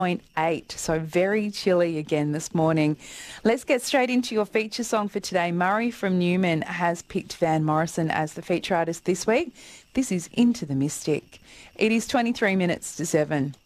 8, so very chilly again this morning. Let's get straight into your feature song for today. Murray from Newman has picked Van Morrison as the feature artist this week. This is Into the Mystic. It is 23 minutes to 7.